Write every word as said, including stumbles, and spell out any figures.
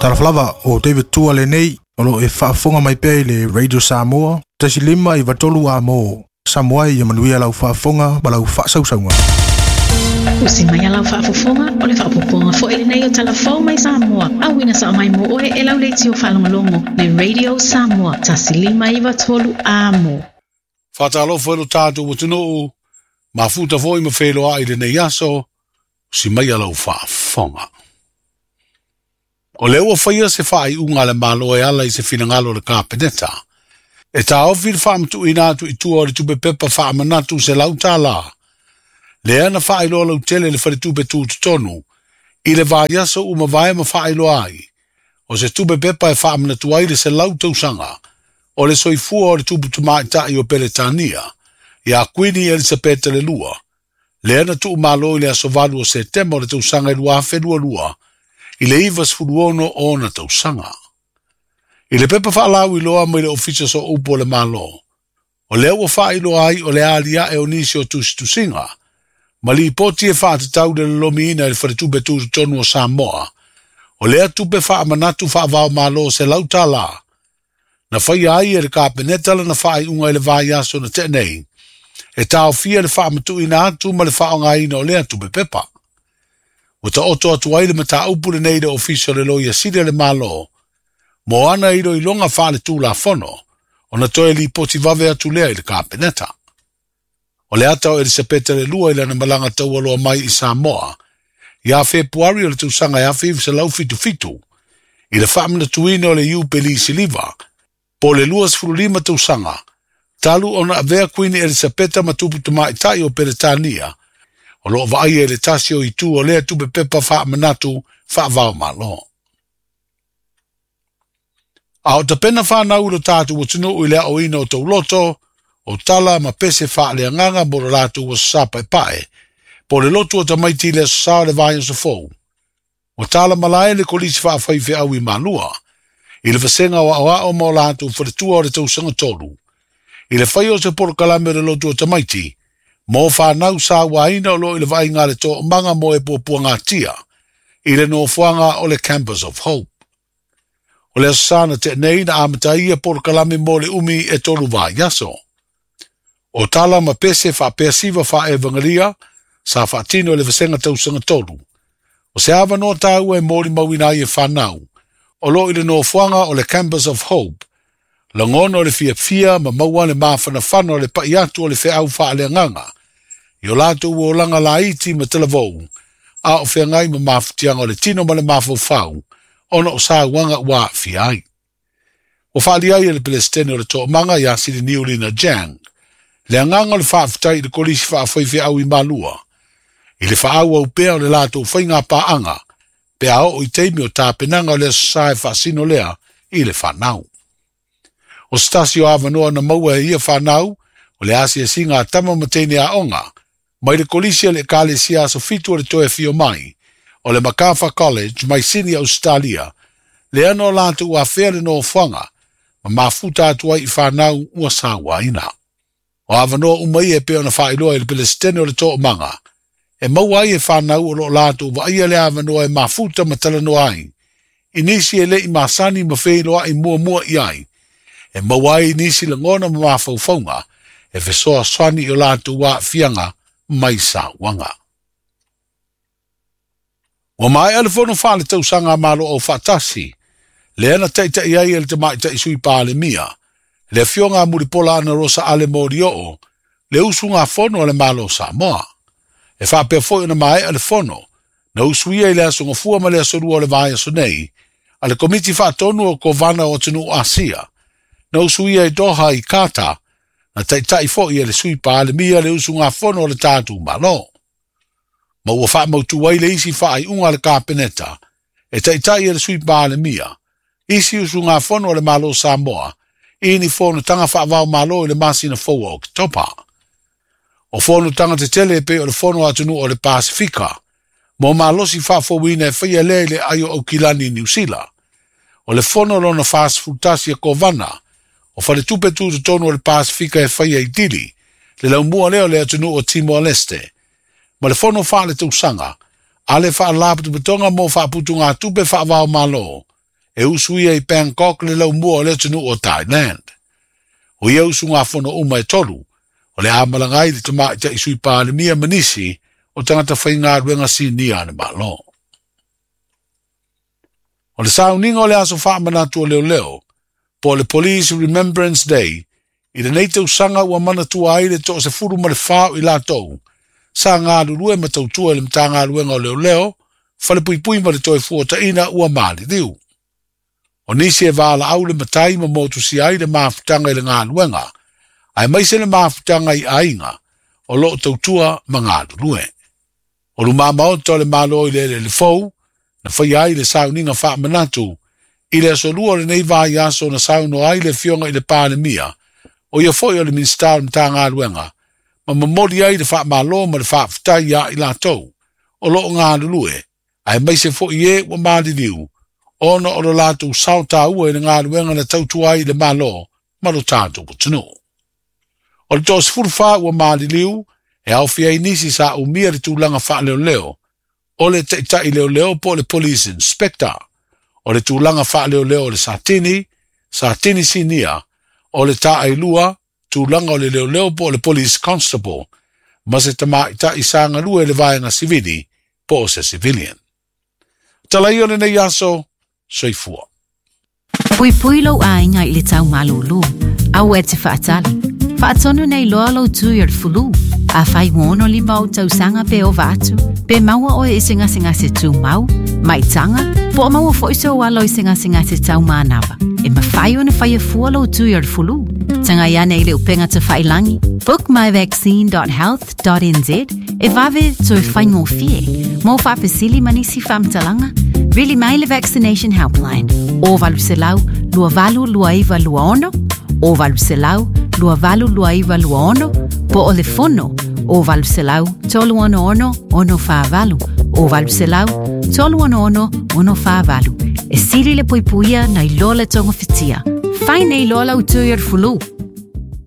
Taraflava o David Tua le nei, o lo e whaafonga mai pe le Radio Samoa, tasi lima i watolu a mo Samoa i manuia lau whaafonga ma lau whaasausaunga. Usi mai lau whaafofonga o le whaapoponga fo ele nei o talafau mai Samoa, a wina sa mai mo oe e lau leiti o whalongalongo le Radio Samoa, tasi lima i watolu a mo. Whatalo whelo tātou o tino ma futa foi ma whelo a i le nei aso, usi mai lau whaafonga. O leo o whaia se whai unga le malo e ala i se finangalo le kāpeneta. E tā ofi le whaamatu i nātu i tua o le tupe pepa whaamanatu se lau tā la. Le ana whai loa lau tele le whare tupe tūtu tonu. I le vāiaso uma vai ma whai loa ai. O se tupe pepa e whaamanatu ai le se lau tausanga. O le soifua o le tupe tumaitai o Peretania. I a Queen Elizabeth le lua. Le ana tu malo i le asovalu o se temo le tausanga i lua whenua lua. I le ivas furuono o na tausanga. I le pepa whaalau i loa mai le ofisa so upo le malo. O leo o wha i loa ai o le alia e o nisi o tusitusinga. Ma li poti e wha te tau le lomi ina le wharetube tu tonu o Samoa. O lea tupe wha manatu wha vau malo se lauta la. Na whai ai e le kāpeneta la na wha i unga i le vai aso na tenei. E tau fia le wha matu ina atu ma le wha o ngai ina o lea tupe pepa. O ta oto atu ai le mata upule nei le ofisio le loia sire le malo. Mo ana iro i longa whale tū la fono, o na toe li poti vave atu lea i le kāpeneta. O le atao e le sepete le lua i lana malanga tau aloa mai i Samoa, i a Februari o le tausanga i a fiv se lau fitu fitu, i le whamina tuina o le iu peli siliva, po le lua sfuru lima tausanga, talu o na avea Queen Elizabeth matupu tumaitai o Peretania, o loo vai e le tasio i tu o lea tupe pepa wha manatu wha vau malo. A o ta pena wha nau lo tātu o tino i lea o ina o tau loto, o tala ma pese wha lea nganga mo lo lātu o sapa e pae, po le lotu o ta maiti lea sa le vai o sa fou. O tala malae le kolisi wha whaife au i malua, i le whasenga o awa o mo lātu wharetua o le tau sanga tolu. I le whai o se poro kalame le lotu o ta maiti, mo whanau sa waina o lo i le vai ngā le tō manga mo e pōpua ngā tia, i le no whanga o le Campus of Hope. O le asana te nei na amatai e por kalame mo le umi e tolu wā yaso. O tala ma pese wha persiva wha evangelia, sa wha tino le vasenga tausanga tolu. O se awa no tau e mori mawina i e whanau, o lo i le no whanga o le Campus of Hope, langono le fia fia ma maua le mawhana whano le paiatu o le whi au wha le nganga. I o lātu o langa la iti ma telavou, a o whi ngai ma mawhutianga o le tino ma le mawhau whau, ona o sa wanga wa fi ai. O whaali ai le Palestine o le tō manga i asiri niulina Jang, le anganga le whaafutai le kolisi whaafaife au i malua, i le whaau au pēa o le lātou whainga pāanga, pēa o i teimi o tāpenanga o le sae whaasino lea i le whanau. O stasio avanoa na maua e ia whanau, o le asia singa tama matene a onga, mai le kolisi le kale sia so fitu o le toe fio mai, o le Macarthur College, mai sini Australia, le ano lātu ua whele no whanga, ma mafuta atua i whanau ua sāwa ina. O avanoa umai e peo na whailoa i le Palestine o le tō manga, e maua i e whanau o lo lātu wa ia le avanoa e mafuta matalano ai, inisi e le i masani ma whailoa i mua mua i ai, e maua i nisi le ngona ma mawhauwhaunga, e whesoa swani o lātu wa fianga mai sa wanga. O mai ale fono whale tau sanga malo o whatasi, le ana teita i ai ele te mai te isui pāle mia, le fionga muripola ana rosa ale mori o, le usu ngā fono ale malo Samoa. E whapea foi na mai ale fono, na usuia i le aso ngā fua ma le aso rua le vai aso nei, ale komiti whaatonu o kovana o tenu Asia, na usuia i doha i kata, na teita i foi ele sui pāle mia le usu ngā fono le tātu malo. Ma ua wha mautu wai le isi wha ai unga le kāpeneta, e taitai e le sui pāle mia, isi usu ngā whono le malo Samoa, i ni whono tanga wha wau malo i le masina foua o ki topa. O whono tanga te tele pe o le whono atunu o le Pasifika, mo malosi wha fowina e whaia le le ayo au kilani New Zealand. O le whono lona fast futasi a kovana, o whale tupe tu te tono o le Pasifika e whaia i dili, le lau mua leo le atunu o Timor-Leste. Ma le whono wha le tausanga, a le wha lapatu betonga mo wha putu ngā tupe wha wau malo, e usuia i Bangkok le lau mua o le tunu o Thailand. O ia usu ngā whono uma e tolu, o le amalangai le tama i ta isui pāle mia manisi o tangata whai ngā ruenga si ni ane malo. O le sauninga o le aso wha manatu o leo leo, po le Police Remembrance Day, i le nei tau sanga ua manatua ai le to se furu ma le whao i la tou, sa ngā rurue ma tau tua le mta ngā ruenga o leo leo, whale pui pui ma le toi fuota ina ua maali diu. O nisi e wala au le matai ma motu si ai le maafutanga i le ngā ruenga, ai maise le maafutanga i ainga, o lo tau tua ma ngā rurue. O lu mamao to le malo i le le le fau, na whai ai le sauninga wha manatu, i le asolua le nei vai aso na sauno ai le fionga i le pāne mia, o ia foi o le ministar mta ngā ruenga, ma mamori ai le wha malo ma le wha futai ia i la tau, o lo ngā rurue, ai maise foi e wa maali liu, ono o le lātou sauta ua i le ngā ruenga na tautu ai le malo, ma lo tātou po tunu. O le tos furfa ua maali liu, e au fia inisi sa umia le tūlanga wha leo leo, o le te itai leo leo po le police inspector, o le tūlanga wha leo leo le Satini, Satini sinia, o le ta ai lua, tūlanga o le leo leo po le police constable, ma se tama itai sanga lua le vaenga civili, po se civilian. Talai o le nei aso, soifua. Pui pui lo ainga i le tau malulu, au e te whaatali. Whaatonu nei loa lo tui ar fulu, a whai ngono li mau tau sanga pe o vatu, pe maua o e singa singa se tū mau, mai tanga, po o maua foiso o alo i singa singa se tau manawa, e ma whai o na whai e fua lo tui ar fulu. Tanga ia nei leo penga te whai langi, book my vaccine dot health dot n z, e vave tui whai ngō fie, mo whapesili manisi whamtalanga, really maile vaccination helpline, o valu se lau, lua valu lua iwa lua ono, o valu se lau, lua valu lua iwa lua ono, po o le fono, o valu se lau, tolu ono ono, ono wha valu, o valu se lau, tolu ono ono, ono wha valu, e siri le puipuia na i lola tonga fitia, whai nei lola utui ar fulu.